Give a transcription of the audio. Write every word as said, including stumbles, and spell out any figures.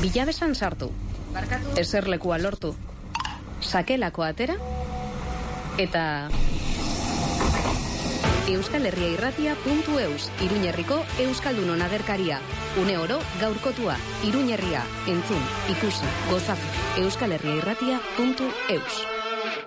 Bilabesan sartu. Eserlekua lortu. Sakelako atera. Eta... Euskal Herria Irratia puntu eus, Iruñerriko Euskaldunon agerkaria. Une oro gaurkotua, Iruñerria, entzun, ikusi, gozatu. Euskal Herria Irratia puntu eus.